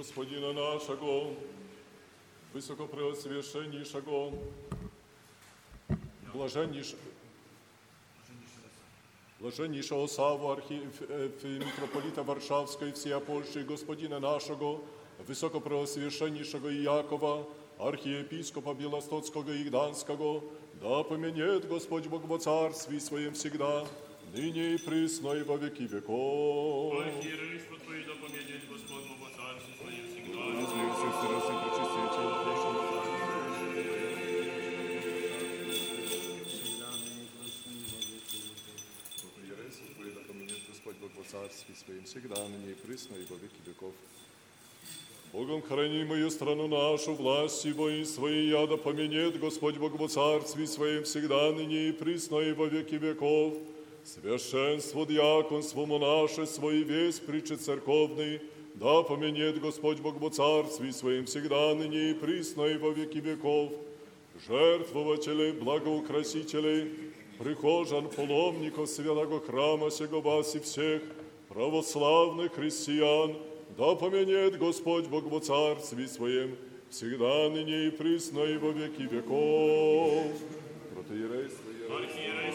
Господина нашего, высокопреосвященнейшего, блаженнейшего Савву, митрополита Варшавской и всея Польши, Господина нашего, высокопреосвященнейшего Иакова, архиепископа Белостоцкого и Гданского, да поменет Господь Бог во царстве своем всегда, ныне и присно и во веки веков. Архиерейство Твое да поменет Господь Бог во царстве своем всегда. Царстве своем всегда, ныне и присно, и во веки веков. Богом храни мою страну нашу, власть и воинство и яда поменет Господь Бог во царстве своем всегда, ныне и присно, и во веки веков. Священство, диаконство, монашество и весь притче церковный, да поменет Господь Бог во царстве своем всегда, ныне и присно, и во веки веков. Жертвователей, благоукрасителей, прихожан, паломников святого храма сего вас и всех православных христиан, да поменет Господь Бог во царстве своем, всегда, ныне и присно, и во веки веков. Протоиерейство,